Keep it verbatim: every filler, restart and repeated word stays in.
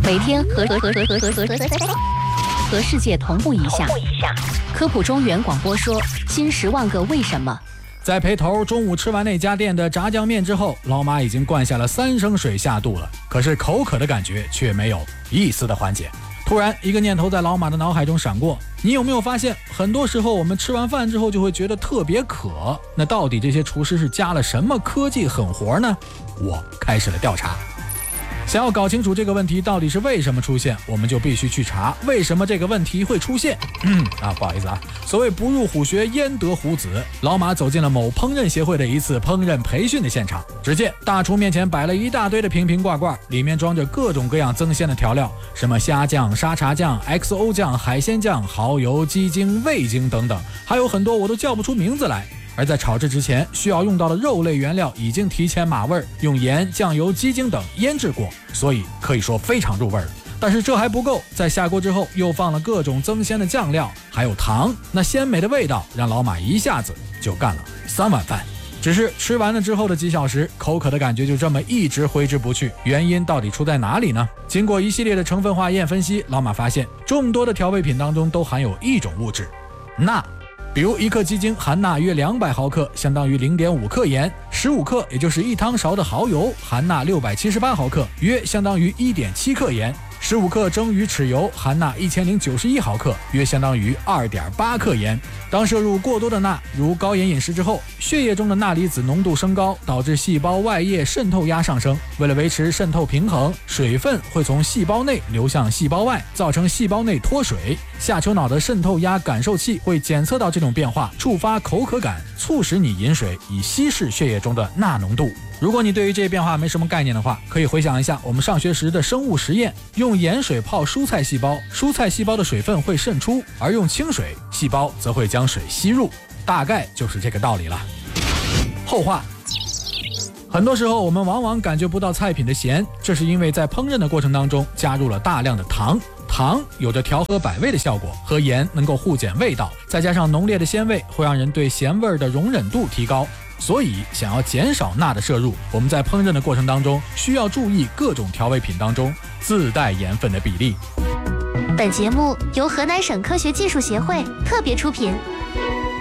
每天和和和和和和和和世界同步一下。科普中原广播说：新十万个为什么。 在陪头中午吃完那家店的炸酱面之后，老马已经灌下了三升水下肚了，可是口渴的感觉却没有一丝的缓解。突然一个念头在老马的脑海中闪过，你有没有发现很多时候我们吃完饭之后就会觉得特别渴，那到底这些厨师是加了什么科技狠活呢？我开始了调查。想要搞清楚这个问题到底是为什么出现，我们就必须去查为什么这个问题会出现。嗯啊，不好意思啊，所谓不入虎穴焉得虎子。老马走进了某烹饪协会的一次烹饪培训的现场，只见大厨面前摆了一大堆的瓶瓶罐罐，里面装着各种各样增鲜的调料，什么虾酱、沙茶酱、X O 酱、海鲜酱、蚝油、鸡精、味精等等，还有很多我都叫不出名字来。而在炒制之前需要用到的肉类原料已经提前码味，用盐、酱油、鸡精等腌制过，所以可以说非常入味了。但是这还不够，在下锅之后又放了各种增鲜的酱料，还有糖，那鲜美的味道让老马一下子就干了三碗饭。只是吃完了之后的几小时，口渴的感觉就这么一直挥之不去，原因到底出在哪里呢？经过一系列的成分化验分析，老马发现众多的调味品当中都含有一种物质，钠。比如一克鸡精含钠约两百毫克，相当于 零点五克盐；十五克，也就是一汤勺的蚝油，含钠六百七十八毫克，约相当于 一点七克盐；十五克蒸鱼豉油含钠一千零九十一毫克，约相当于 二点八克盐。当摄入过多的钠，如高盐饮食之后，血液中的钠离子浓度升高，导致细胞外液渗透压上升。为了维持渗透平衡，水分会从细胞内流向细胞外，造成细胞内脱水。下丘脑的渗透压感受器会检测到这种变化，触发口渴感，促使你饮水以稀释血液中的钠浓度。如果你对于这些变化没什么概念的话，可以回想一下我们上学时的生物实验，用盐水泡蔬菜细胞，蔬菜细胞的水分会渗出，而用清水，细胞则会将水吸入，大概就是这个道理了。后话，很多时候我们往往感觉不到菜品的咸，这是因为在烹饪的过程当中加入了大量的糖。糖有着调和百味的效果，和盐能够互减味道，再加上浓烈的鲜味，会让人对咸味的容忍度提高。所以想要减少钠的摄入，我们在烹饪的过程当中需要注意各种调味品当中自带盐分的比例。 本节目由河南省科学技术协会特别出品。